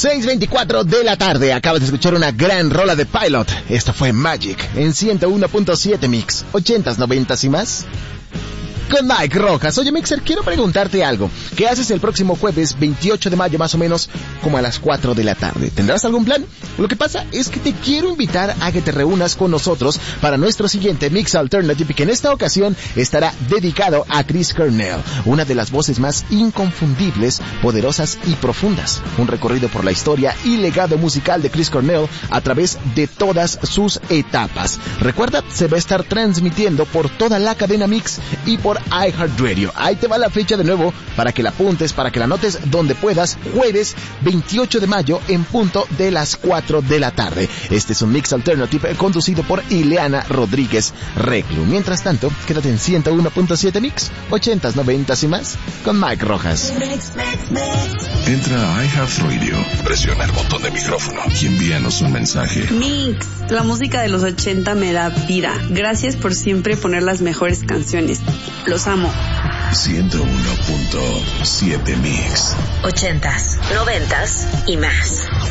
6:24 de la tarde. Acabas de escuchar una gran rola de Pilot. Esto fue Magic en 101.7 Mix. 80s, 90s y más. Con Mike Rojas. Oye, Mixer, quiero preguntarte algo. ¿Qué haces el próximo jueves 28 de mayo, más o menos como a las 4 de la tarde? ¿Tendrás algún plan? Lo que pasa es que te quiero invitar a que te reúnas con nosotros para nuestro siguiente Mix Alternative, que en esta ocasión estará dedicado a Chris Cornell, una de las voces más inconfundibles, poderosas y profundas. Un recorrido por la historia y legado musical de Chris Cornell a través de todas sus etapas. Recuerda, se va a estar transmitiendo por toda la cadena Mix y por iHeartRadio. Ahí te va la fecha de nuevo para que la apuntes, para que la anotes donde puedas. Jueves 28 de mayo en punto de las 4 de la tarde. Este es un Mix Alternative conducido por Ileana Rodríguez Reclu. Mientras tanto, quédate en 101.7 Mix, 80s, 90s y más con Mike Rojas. Entra a iHeartRadio, presiona el botón de micrófono y envíanos un mensaje. Mix, la música de los 80 me da vida. Gracias por siempre poner las mejores canciones. Los amo. 101.7 Mix. 80s, 90s y más.